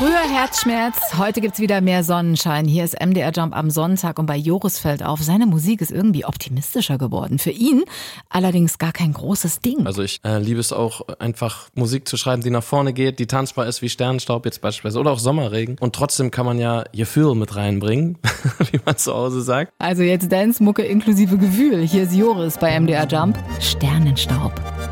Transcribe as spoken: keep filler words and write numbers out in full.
Früher Herzschmerz, heute gibt's wieder mehr Sonnenschein. Hier ist M D R Jump am Sonntag und bei Joris fällt auf, seine Musik ist irgendwie optimistischer geworden. Für ihn allerdings gar kein großes Ding. Also ich äh, liebe es auch einfach Musik zu schreiben, die nach vorne geht, die tanzbar ist wie Sternenstaub jetzt beispielsweise oder auch Sommerregen. Und trotzdem kann man ja Gefühl mit reinbringen, wie man zu Hause sagt. Also jetzt Dance-Mucke inklusive Gefühl. Hier ist Joris bei M D R Jump. Sternenstaub.